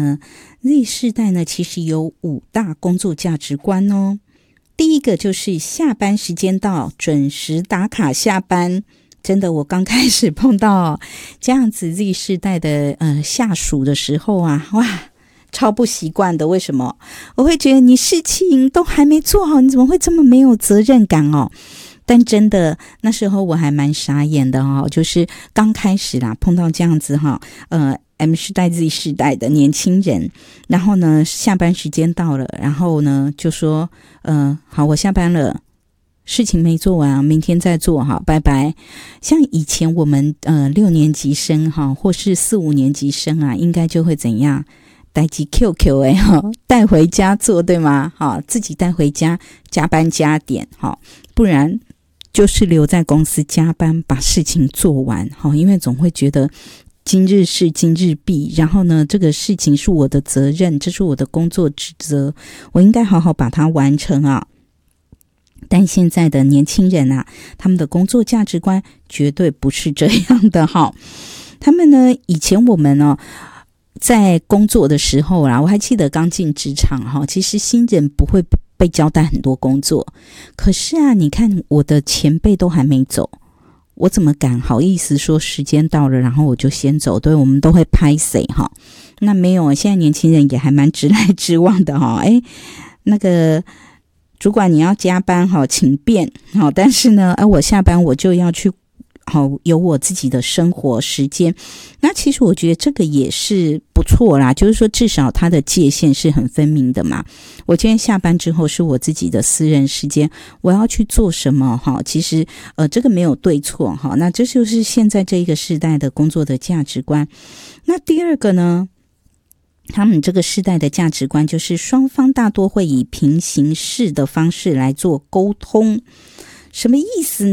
呢 Z 世代呢其实有5大工作价值观哦。第一个就是下班时间到，准时打卡下班。真的，我刚开始碰到这样子 Z 世代的下属的时候啊，哇，超不习惯的。为什么？我会觉得你事情都还没做好，你怎么会这么没有责任感哦？但真的那时候我还蛮傻眼的哦，就是刚开始啦，碰到这样子哈，M 世代 Z 世代的年轻人，然后呢下班时间到了，然后呢就说好，我下班了，事情没做完，明天再做哈，拜拜。像以前我们6年级生哈，或是4、5年级生啊，应该就会怎样？带起 QQ 带回家做，对吗？自己带回家，加班加点，不然就是留在公司加班把事情做完，因为总会觉得今日事今日毕，然后呢这个事情是我的责任，这是我的工作职责，我应该好好把它完成啊。但现在的年轻人啊，他们的工作价值观绝对不是这样的哈。他们呢，以前我们在工作的时候啦，我还记得刚进职场哈，其实新人不会被交代很多工作，可是啊，你看我的前辈都还没走，我怎么敢好意思说时间到了，然后我就先走？对，我们都会拍谁哈？那没有，现在年轻人也还蛮直来直往的哈。那个主管你要加班哈，请便好，但是呢，我下班我就要去有我自己的生活时间。那其实我觉得这个也是不错啦，就是说至少它的界限是很分明的嘛。我今天下班之后是我自己的私人时间，我要去做什么其实这个没有对错那这就是现在这一个时代的工作的价值观。那第二个呢，他们这个世代的价值观就是双方大多会以平行式的方式来做沟通。什么意思呢？